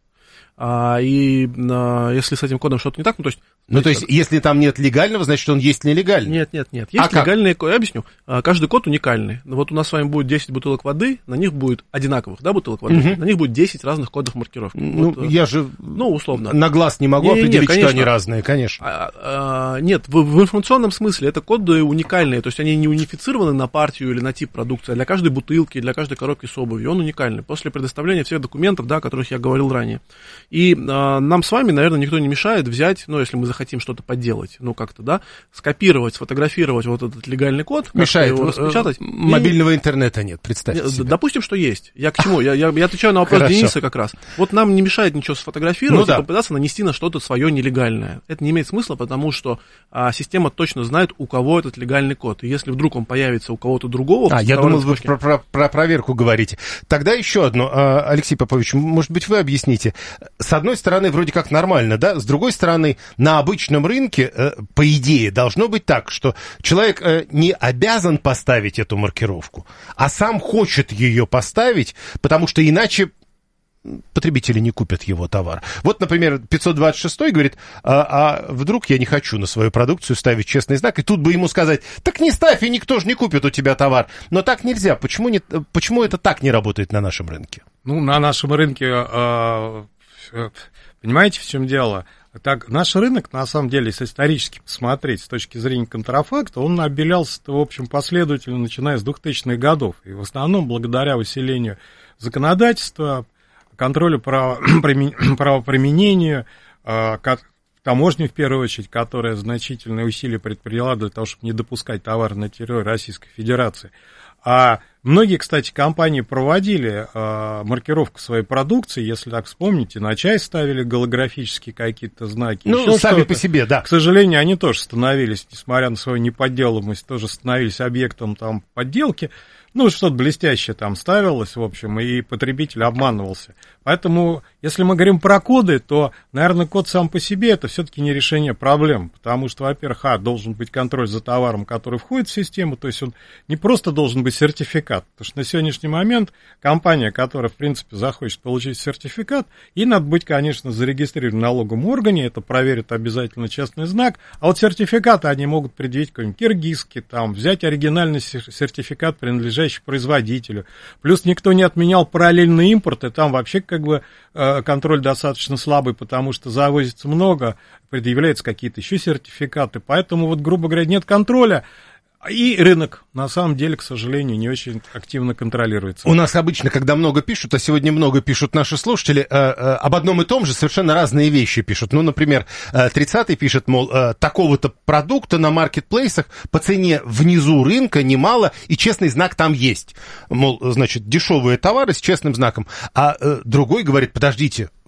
И если с этим кодом что-то не так, то есть, если там нет легального, значит, он есть нелегальный? Нет. Есть легальные коды. Я объясню. Каждый код уникальный. Вот у нас с вами будет 10 бутылок воды, на них будет одинаковых, да, бутылок воды, на них будет 10 разных кодов маркировки. Я же условно. На глаз не могу определить, что они разные, конечно. Нет, в информационном смысле это коды уникальные, то есть они не унифицированы на партию или на тип продукции, а для каждой бутылки, для каждой коробки с обувью, он уникальный. После предоставления всех документов, да, о которых я говорил ранее. И нам с вами, наверное, никто не мешает взять, если мы захотим что-то подделать, как-то, да, скопировать, сфотографировать вот этот легальный код. Мешает его распечатать. Мобильного интернета нет, представьте себе. Допустим, что есть. Я к чему? Я отвечаю на вопрос Дениса как раз. Вот нам не мешает ничего сфотографировать и попытаться нанести на что-то свое нелегальное. Это не имеет смысла, потому что система точно знает, у кого этот легальный код. И если вдруг он появится у кого-то другого... я думал, вы про проверку говорите. Тогда еще одно. Алексей Попович, может быть, вы объясните. С одной стороны, вроде как нормально, да? С другой стороны, на обычном рынке, по идее, должно быть так, что человек не обязан поставить эту маркировку, а сам хочет ее поставить, потому что иначе потребители не купят его товар. Вот, например, 526 говорит, а вдруг я не хочу на свою продукцию ставить честный знак, и тут бы ему сказать, так не ставь, и никто же не купит у тебя товар. Но так нельзя. Почему это так не работает на нашем рынке? На нашем рынке... Понимаете, в чем дело? Так, наш рынок, на самом деле, если исторически посмотреть с точки зрения контрафакта, он обелялся, в общем, последовательно, начиная с 2000-х годов. И в основном благодаря усилению законодательства, контролю правоприменения, таможни, в первую очередь, которая значительные усилия предприняла для того, чтобы не допускать товары на территории Российской Федерации. А многие, кстати, компании проводили маркировку своей продукции, если так вспомните, на чай ставили голографические какие-то знаки. Сами по себе, да. К сожалению, они тоже становились, несмотря на свою неподделываемость, тоже становились объектом подделки. Что-то блестящее там ставилось, в общем, и потребитель обманывался. Поэтому, если мы говорим про коды, то, наверное, код сам по себе это все-таки не решение проблем, потому что, во-первых, должен быть контроль за товаром, который входит в систему, то есть он не просто должен быть сертификат, потому что на сегодняшний момент компания, которая, в принципе, захочет получить сертификат, ей надо быть, конечно, зарегистрирован в налоговом органе, это проверит обязательно честный знак, а вот сертификаты они могут предъявить какой-нибудь киргизский, взять оригинальный сертификат, принадлежащий производителю. Плюс никто не отменял параллельный импорт, и там вообще контроль достаточно слабый, потому что завозится много, предъявляются какие-то еще сертификаты. Поэтому, грубо говоря, нет контроля. И рынок, на самом деле, к сожалению, не очень активно контролируется. У нас обычно, когда много пишут, а сегодня много пишут наши слушатели, об одном и том же совершенно разные вещи пишут. Например, 30-й пишет, мол, такого-то продукта на маркетплейсах по цене внизу рынка немало, и честный знак там есть. Мол, значит, дешевые товары с честным знаком. А другой говорит, подождите,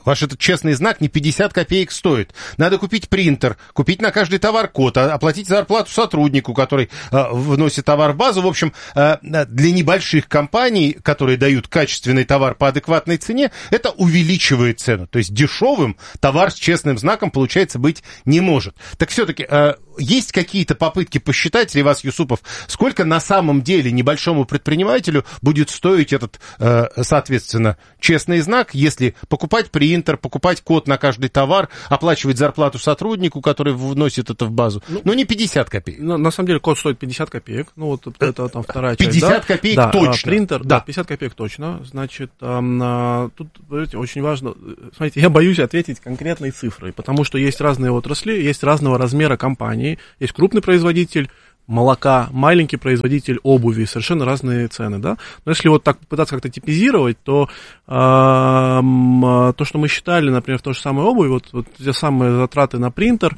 ваш этот честный знак не 50 копеек стоит. Надо купить принтер, купить на каждый товар код, оплатить зарплату сотруднику, который вносит товар в базу. В общем, для небольших компаний, которые дают качественный товар по адекватной цене, это увеличивает цену. То есть дешевым товар с честным знаком, получается, быть не может. Так все-таки есть какие-то попытки посчитать, Реваз Юсупов, сколько на самом деле небольшому предпринимателю будет стоить этот, соответственно, честный знак, если покупать принтер, покупать код на каждый товар, оплачивать зарплату сотруднику, который вносит это в базу. Ну, не 50 копеек. На самом деле код стоит 50 копеек. Ну, вот это там вторая 50 часть. 50 копеек да, точно. Принтер, да, 50 копеек точно. Значит, тут, понимаете, очень важно... Смотрите, я боюсь ответить конкретной цифрой, потому что есть разные отрасли, есть разного размера компании. Есть крупный производитель молока, маленький производитель обуви, совершенно разные цены, да. Но если вот так пытаться как-то типизировать, то то, что мы считали, например, в той же самой обуви, вот те самые затраты на принтер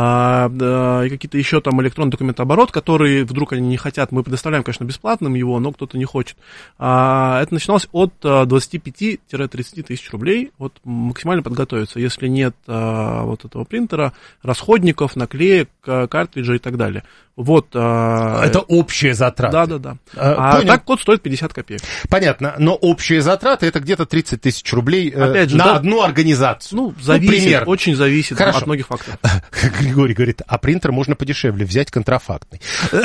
и какие-то еще там электронный документооборот, которые вдруг они не хотят, мы предоставляем, конечно, бесплатным его, но кто-то не хочет. Это начиналось от 25-30 тысяч рублей, вот максимально подготовиться, если нет вот этого принтера, расходников, наклеек, картриджей и так далее. Вот. Это общие затраты. Да. Так код стоит 50 копеек. Понятно, но общие затраты это где-то 30 тысяч рублей опять же, на одну организацию. Ну, зависит, очень зависит от многих факторов. Григорий говорит, а принтер можно подешевле взять, контрафактный.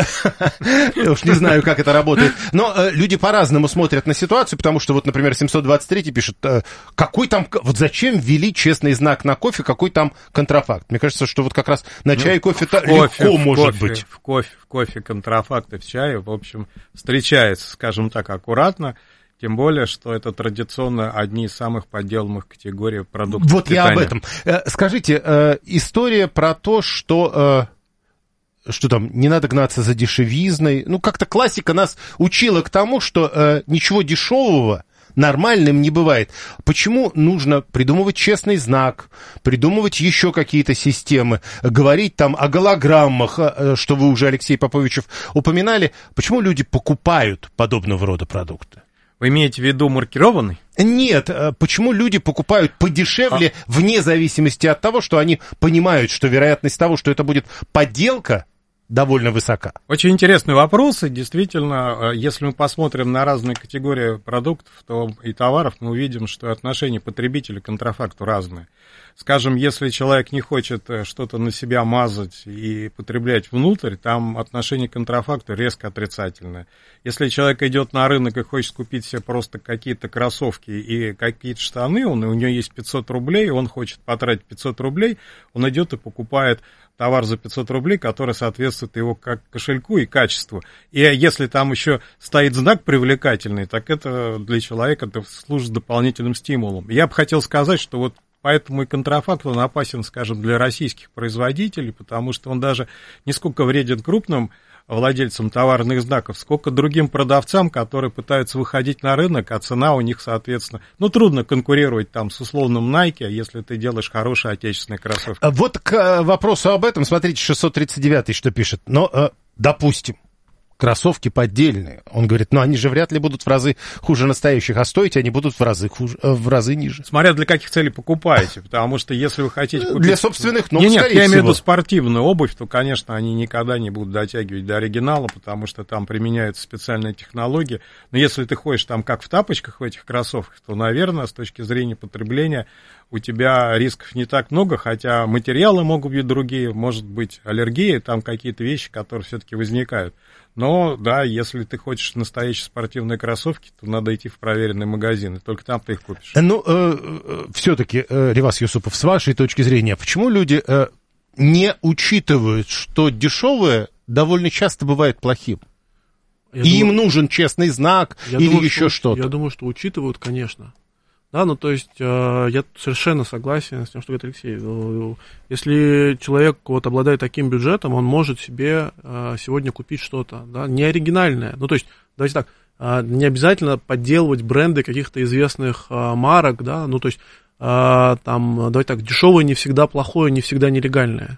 Я уж не знаю, как это работает. Но люди по-разному смотрят на ситуацию, потому что вот, например, 723 пишет, какой там, вот зачем ввели честный знак на кофе, какой там контрафакт? Мне кажется, что вот как раз на чай и кофе-то легко может быть. В кофе контрафакт и в чае, в общем, встречается, скажем так, аккуратно, тем более, что это традиционно одни из самых подделанных категорий продуктов вот питания. Я об этом. Скажите, история про то, что там, не надо гнаться за дешевизной, ну, как-то классика нас учила к тому, что ничего дешевого нормальным не бывает. Почему нужно придумывать честный знак, придумывать еще какие-то системы, говорить там о голограммах, что вы уже, Алексей Поповичев, упоминали? Почему люди покупают подобного рода продукты? Вы имеете в виду маркированный? Нет, почему люди покупают подешевле, вне зависимости от того, что они понимают, что вероятность того, что это будет подделка, довольно высока. Очень интересный вопрос, и действительно, если мы посмотрим на разные категории продуктов и товаров, мы увидим, что отношение потребителя к контрафакту разное. Скажем, если человек не хочет что-то на себя мазать и потреблять внутрь, там отношение к контрафакту резко отрицательное. Если человек идет на рынок и хочет купить себе просто какие-то кроссовки и какие-то штаны, у него есть 500 рублей, он хочет потратить 500 рублей, он идет и покупает товар за 500 рублей, который соответствует его как кошельку и качеству. И если там еще стоит знак привлекательный, так это для человека это служит дополнительным стимулом. Я бы хотел сказать, что вот поэтому и контрафакт, он опасен, скажем, для российских производителей, потому что он даже не сколько вреден крупным владельцам товарных знаков, сколько другим продавцам, которые пытаются выходить на рынок, а цена у них, соответственно, трудно конкурировать там с условным Nike, если ты делаешь хорошие отечественные кроссовки. Вот к вопросу об этом, смотрите, 639 что пишет. Но, допустим, кроссовки поддельные. Он говорит, они же вряд ли будут в разы хуже настоящих, а стоить они будут в разы ниже. Смотря для каких целей покупаете, потому что если вы хотите купить... Для собственных ног, Нет, я имею в виду спортивную обувь, то, конечно, они никогда не будут дотягивать до оригинала, потому что там применяются специальные технологии. Но если ты ходишь там как в тапочках в этих кроссовках, то, наверное, с точки зрения потребления у тебя рисков не так много, хотя материалы могут быть другие, может быть аллергия, там какие-то вещи, которые все-таки возникают. Но, да, если ты хочешь настоящие спортивные кроссовки, то надо идти в проверенный магазин, и только там ты их купишь. Все-таки, Реваз Юсупов, с вашей точки зрения, почему люди не учитывают, что дешевое довольно часто бывает плохим? Им нужен честный знак или еще что-то? Я думаю, что учитывают, конечно. Да, то есть я совершенно согласен с тем, что говорит Алексей. Если человек обладает таким бюджетом, он может себе сегодня купить что-то, да, не оригинальное. То есть, давайте так, не обязательно подделывать бренды каких-то известных марок, да, то есть, давайте так, дешевое не всегда плохое, не всегда нелегальное.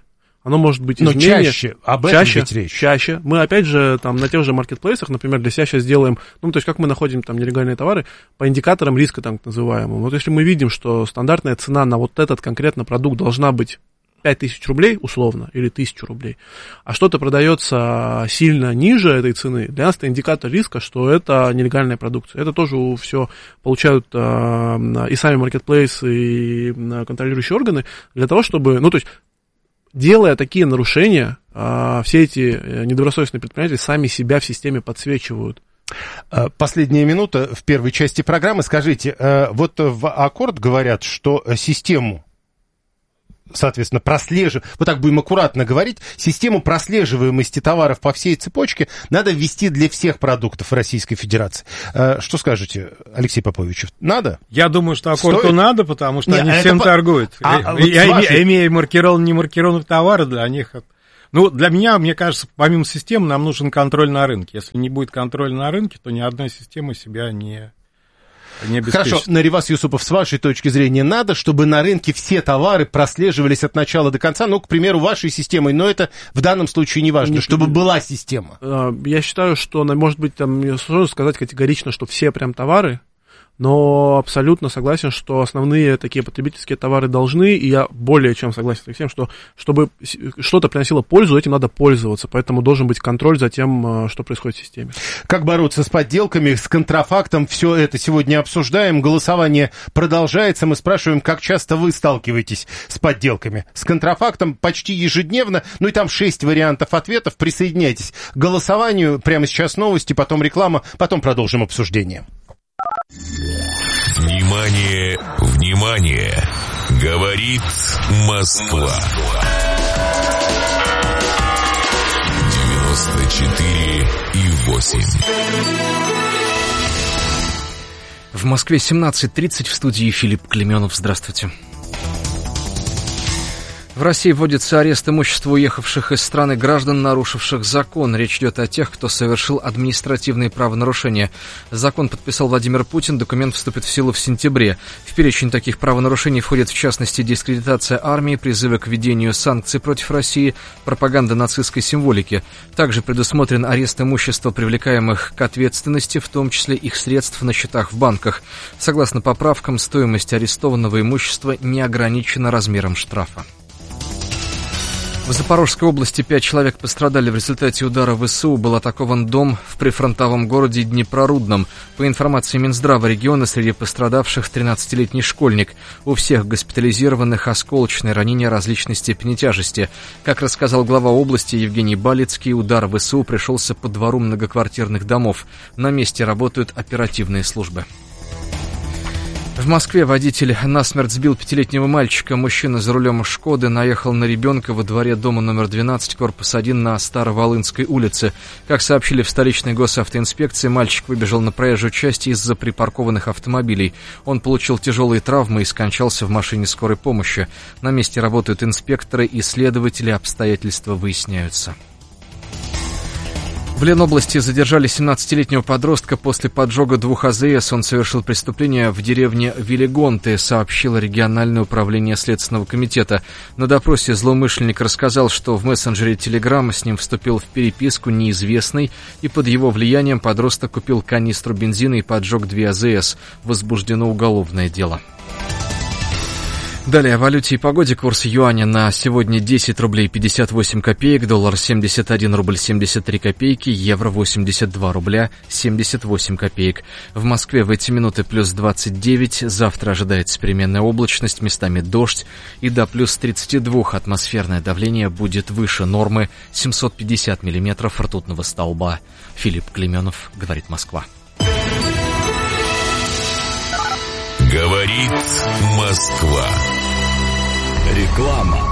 Оно может быть но изменение. чаще, об этом ведь речь. Чаще. Мы, опять же, там, на тех же маркетплейсах, например, для себя сейчас делаем, ну, то есть, как мы находим там нелегальные товары, по индикаторам риска, так называемым. Вот если мы видим, что стандартная цена на вот этот конкретно продукт должна быть 5000 рублей, условно, или 1000 рублей, а что-то продается сильно ниже этой цены, для нас это индикатор риска, что это нелегальная продукция. Это тоже все получают и сами маркетплейсы, и контролирующие органы, для того, чтобы, ну, то есть, делая такие нарушения, все эти недобросовестные предприниматели сами себя в системе подсвечивают. Последняя минута в первой части программы. Скажите, вот в Аккорд говорят, что систему, соответственно, вот так будем аккуратно говорить, систему прослеживаемости товаров по всей цепочке надо ввести для всех продуктов Российской Федерации. Что скажете, Алексей Попович, надо? Я думаю, что Аккорду надо, потому что они всем торгуют. Имея маркированные, немаркированные товары, для них... Ну, для меня, мне кажется, помимо системы, нам нужен контроль на рынке. Если не будет контроля на рынке, то ни одна система себя не обеспечит. Хорошо, Наривас Юсупов, с вашей точки зрения, надо, чтобы на рынке все товары прослеживались от начала до конца, ну, к примеру, вашей системой, но это в данном случае не важно, чтобы была система. Я считаю, что, может быть, там сложно сказать категорично, что все прям товары, но абсолютно согласен, что основные такие потребительские товары должны, и я более чем согласен с Алексеем, что чтобы что-то приносило пользу, этим надо пользоваться, поэтому должен быть контроль за тем, что происходит в системе. Как бороться с подделками, с контрафактом, все это сегодня обсуждаем, голосование продолжается, мы спрашиваем, как часто вы сталкиваетесь с подделками, с контрафактом почти ежедневно, ну и там 6 вариантов ответов, присоединяйтесь к голосованию, прямо сейчас новости, потом реклама, потом продолжим обсуждение. Внимание, внимание! Говорит Москва. 94,8. В Москве 17:30, в студии Филипп Клеменов. Здравствуйте. В России вводится арест имущества уехавших из страны граждан, нарушивших закон. Речь идет о тех, кто совершил административные правонарушения. Закон подписал Владимир Путин, документ вступит в силу в сентябре. В перечень таких правонарушений входит, в частности, дискредитация армии, призывы к введению санкций против России, пропаганда нацистской символики. Также предусмотрен арест имущества, привлекаемых к ответственности, в том числе их средств на счетах в банках. Согласно поправкам, стоимость арестованного имущества не ограничена размером штрафа. В Запорожской области 5 человек пострадали в результате удара ВСУ. Был атакован дом в прифронтовом городе Днепрорудном. По информации Минздрава региона, среди пострадавших 13-летний школьник. У всех госпитализированных осколочные ранения различной степени тяжести. Как рассказал глава области Евгений Балицкий, удар ВСУ пришелся по двору многоквартирных домов. На месте работают оперативные службы. В Москве водитель насмерть сбил 5-летнего мальчика. Мужчина за рулем «Шкоды» наехал на ребенка во дворе дома номер 12, корпус 1 на Староволынской улице. Как сообщили в столичной госавтоинспекции, мальчик выбежал на проезжую часть из-за припаркованных автомобилей. Он получил тяжелые травмы и скончался в машине скорой помощи. На месте работают инспекторы и следователи, обстоятельства выясняются. В Ленобласти задержали 17-летнего подростка после поджога 2 АЗС. Он совершил преступление в деревне Велигонты, сообщило региональное управление Следственного комитета. На допросе злоумышленник рассказал, что в мессенджере Telegram с ним вступил в переписку неизвестный, и под его влиянием подросток купил канистру бензина и поджег 2 АЗС. Возбуждено уголовное дело. Далее о валюте и погоде. Курс юаня на сегодня 10 рублей 58 копеек, доллар 71 рубль 73 копейки, евро 82 рубля 78 копеек. В Москве в эти минуты плюс 29, завтра ожидается переменная облачность, местами дождь, и до плюс 32 атмосферное давление будет выше нормы 750 миллиметров ртутного столба. Филипп Клеменов, говорит Москва. Говорит Москва. Реклама.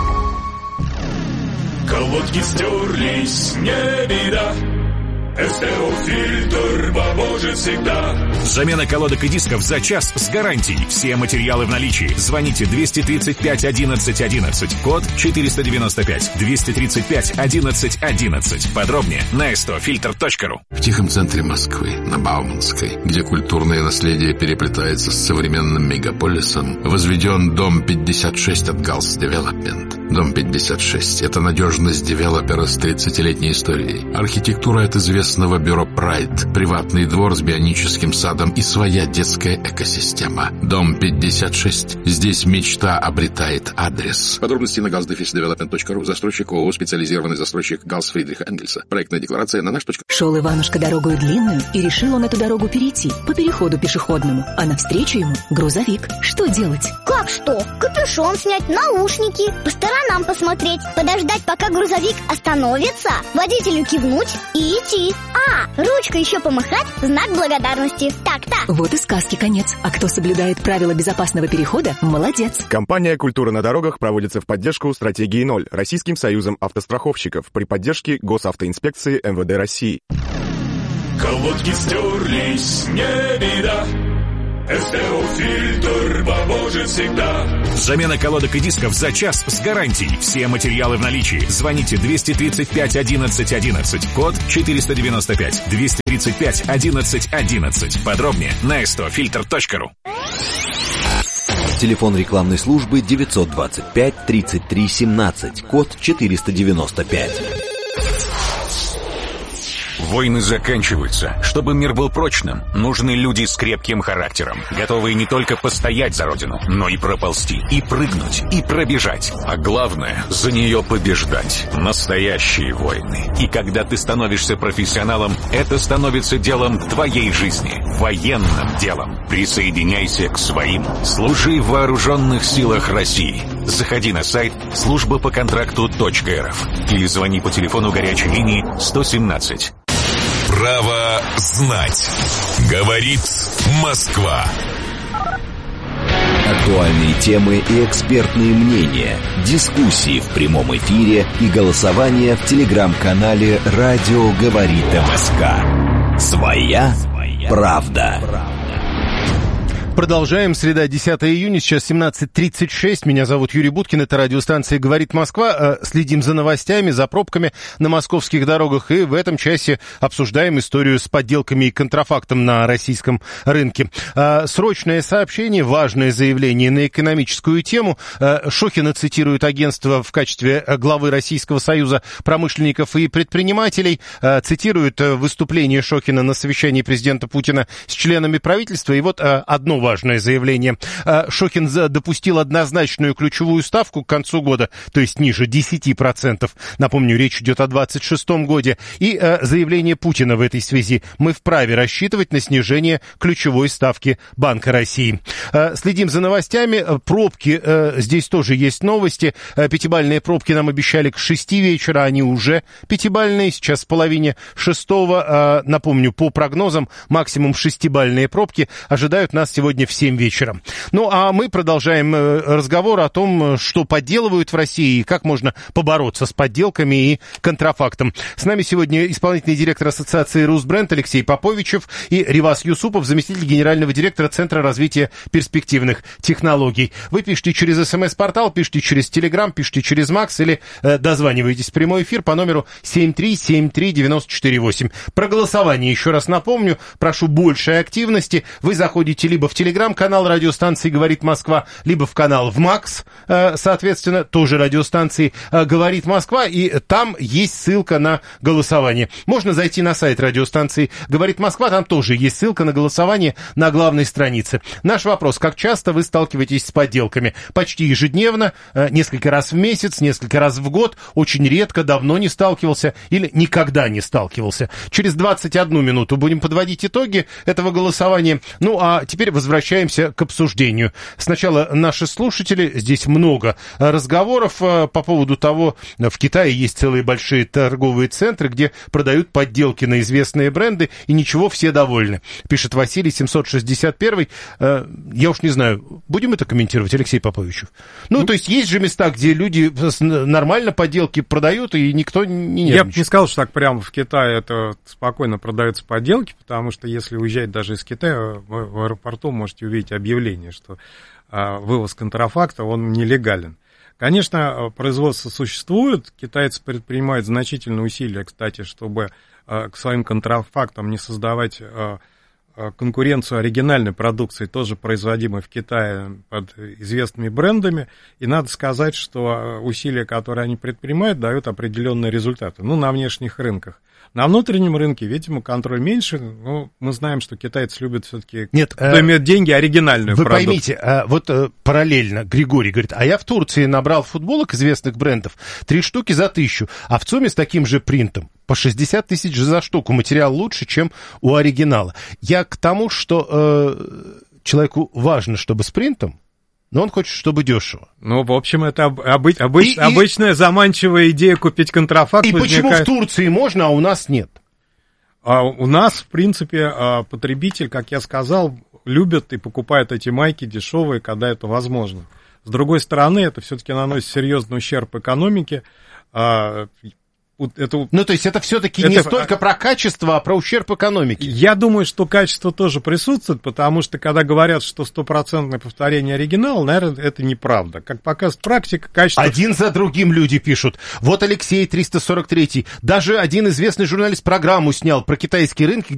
Колодки стерлись, не беда. СТО-фильтр поможет всегда. Замена колодок и дисков за час с гарантией. Все материалы в наличии. Звоните 235 11 11. Код 495. 235 11 11. Подробнее на stofilter.ru. В тихом центре Москвы, на Бауманской, где культурное наследие переплетается с современным мегаполисом, возведен дом 56 от Галс Девелопмент. Дом 56 – это надежность девелопера с 30-летней историей. Архитектура от известного бюро Pride, приватный двор с бионическим садом и своя детская экосистема. Дом 56. Здесь мечта обретает адрес. Подробности на gals-development.ru. Застройщик ООО «Специализированный застройщик Галс Фридриха Энгельса». Проектная декларация на наш. Шел Иванушка дорогою длинную, и решил он эту дорогу перейти по переходу пешеходному. А навстречу ему грузовик. Что делать? Как что? Капюшон снять, наушники, по сторонам посмотреть, подождать, пока грузовик остановится, водителю кивнуть и идти. Ручкой еще помахать, знак благодарности. Так-так. Вот и сказки конец. А кто соблюдает правила безопасного перехода, молодец. Компания «Культура на дорогах» проводится в поддержку стратегии 0 Российским союзом автостраховщиков при поддержке Госавтоинспекции МВД России. Колодки стерлись, не беда. СТО-фильтр поможет всегда. Замена колодок и дисков за час с гарантией. Все материалы в наличии. Звоните 235 11 11. Код 495. 235 11 11. Подробнее на stofilter.ru. Телефон рекламной службы 925 33 17. Код 495. Войны заканчиваются. Чтобы мир был прочным, нужны люди с крепким характером, готовые не только постоять за родину, но и проползти, и прыгнуть, и пробежать. А главное, за нее побеждать. Настоящие войны. И когда ты становишься профессионалом, это становится делом твоей жизни. Военным делом. Присоединяйся к своим. Служи в вооруженных силах России. Заходи на сайт службапоконтракту.рф или звони по телефону горячей линии 117. Право знать. Говорит Москва. Актуальные темы и экспертные мнения, дискуссии в прямом эфире и голосование в телеграм-канале «Радио говорит МСК». Своя правда. Продолжаем. Среда, 10 июня, сейчас 17:36. Меня зовут Юрий Буткин, это радиостанция «Говорит Москва». Следим за новостями, за пробками на московских дорогах. И в этом часе обсуждаем историю с подделками и контрафактом на российском рынке. Срочное сообщение, важное заявление на экономическую тему. Шохина цитирует агентство в качестве главы Российского союза промышленников и предпринимателей. Цитирует выступление Шохина на совещании президента Путина с членами правительства. И вот одно важное заявление. Шохин допустил однозначную ключевую ставку к концу года, то есть ниже 10%. Напомню, речь идет о 2026 году. И заявление Путина в этой связи. Мы вправе рассчитывать на снижение ключевой ставки Банка России. Следим за новостями. Пробки, здесь тоже есть новости. Пятибалльные пробки нам обещали к 6 вечера, они уже пятибалльные. Сейчас в половине шестого. Напомню, по прогнозам, максимум 6-бальные пробки ожидают нас сегодня в 7 вечера. Ну, а мы продолжаем разговор о том, что подделывают в России и как можно побороться с подделками и контрафактом. С нами сегодня исполнительный директор Ассоциации «Русбренд» Алексей Поповичев и Ривас Юсупов, заместитель генерального директора Центра развития перспективных технологий. Вы пишите через СМС-портал, пишите через Телеграм, пишите через Макс или дозваниваетесь в прямой эфир по номеру 7373948. Про голосование еще раз напомню. Прошу большей активности. Вы заходите либо в телеграм-канал радиостанции «Говорит Москва», либо в канал в Макс, соответственно, тоже радиостанции «Говорит Москва», и там есть ссылка на голосование. Можно зайти на сайт радиостанции «Говорит Москва», там тоже есть ссылка на голосование на главной странице. Наш вопрос: как часто вы сталкиваетесь с подделками? Почти ежедневно, несколько раз в месяц, несколько раз в год, очень редко, давно не сталкивался или никогда не сталкивался. Через 21 минуту будем подводить итоги этого голосования. Ну, а теперь возвращаемся к обсуждению. Сначала наши слушатели, здесь много разговоров по поводу того, в Китае есть целые большие торговые центры, где продают подделки на известные бренды, и ничего, все довольны. Пишет Василий, 761. Я уж не знаю, будем это комментировать, Алексей Поповичев? Ну, то есть же места, где люди нормально подделки продают, и никто не нервничает. Я бы не сказал, что так прямо в Китае это спокойно продаются подделки, потому что если уезжать даже из Китая, в аэропорту можете увидеть объявление, что вывоз контрафакта, он нелегален. Конечно, производство существует, китайцы предпринимают значительные усилия, кстати, чтобы к своим контрафактам не создавать конкуренцию оригинальной продукции, тоже производимой в Китае под известными брендами. И надо сказать, что усилия, которые они предпринимают, дают определенные результаты. На внешних рынках. На внутреннем рынке, видимо, контроль меньше, но мы знаем, что китайцы любят все-таки, кто имеет деньги, оригинальную продукцию. Вы поймите, вот параллельно Григорий говорит, а я в Турции набрал футболок известных брендов 3 штуки за 1000, а в ЦУМе с таким же принтом по 60 тысяч за штуку. Материал лучше, чем у оригинала. Я к тому, что человеку важно, чтобы с принтом, но он хочет, чтобы дешево. В общем, это обычная заманчивая идея купить контрафакт. И почему в Турции можно, а у нас нет? У нас, в принципе, потребитель, как я сказал, любит и покупает эти майки дешевые, когда это возможно. С другой стороны, это все-таки наносит серьезный ущерб экономике. То есть это все-таки не столько про качество, а про ущерб экономике. Я думаю, что качество тоже присутствует, потому что когда говорят, что 100% повторение оригинала, наверное, это неправда. Как показывает практика, качество... Один за другим люди пишут. Вот Алексей 343. Даже один известный журналист программу снял про китайские рынки,